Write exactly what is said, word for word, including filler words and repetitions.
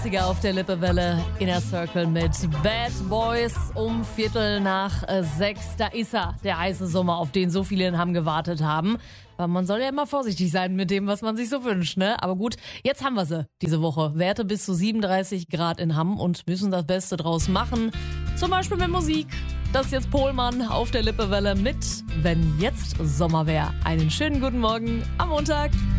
Auf der Lippewelle, Inner Circle mit Bad Boys um Viertel nach äh, sechs. Da ist er, der heiße Sommer, auf den so viele in Hamm gewartet haben. Aber man soll ja immer vorsichtig sein mit dem, was man sich so wünscht, ne? Aber gut, jetzt haben wir sie diese Woche. Werte bis zu siebenunddreißig Grad in Hamm und müssen das Beste draus machen. Zum Beispiel mit Musik. Das ist jetzt Pohlmann auf der Lippewelle mit Wenn jetzt Sommer wär. Einen schönen guten Morgen am Montag.